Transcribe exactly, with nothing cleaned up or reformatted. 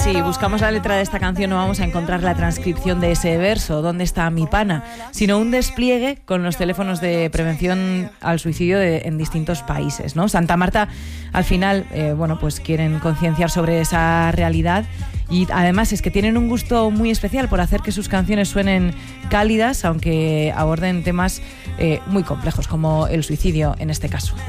si buscamos la letra de esta canción no vamos a encontrar la transcripción de ese verso, ¿dónde está mi pana?, sino un despliegue con los teléfonos de prevención al suicidio de, en distintos países, ¿no? Santa Marta, al final, eh, bueno, pues quieren concienciar sobre esa realidad. Y además es que tienen un gusto muy especial por hacer que sus canciones suenen cálidas, aunque aborden temas eh, muy complejos, como el suicidio en este caso.